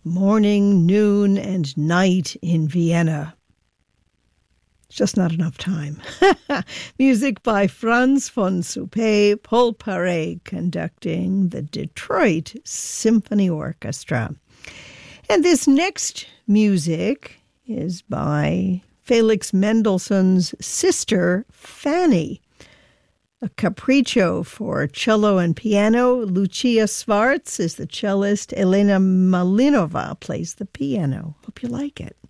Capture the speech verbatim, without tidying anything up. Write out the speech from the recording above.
morning, noon, and night in Vienna. Just not enough time. Music by Franz von Suppé, Paul Paré conducting the Detroit Symphony Orchestra. And this next music is by Felix Mendelssohn's sister, Fanny. A capriccio for cello and piano. Lucia Schwarz is the cellist. Elena Malinova plays the piano. Hope you like it.